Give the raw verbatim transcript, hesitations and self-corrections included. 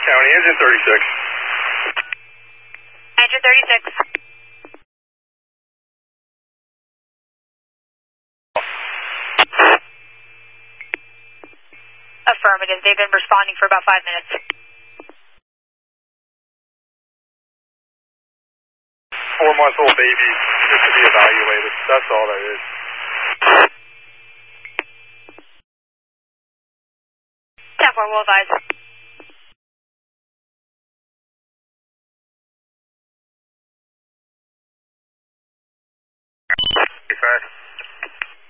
County, engine thirty-six. Engine thirty-six. Affirmative. They've been responding for about five minutes. Four-month-old baby just to be evaluated. That's all that is. ten four, we'll advise.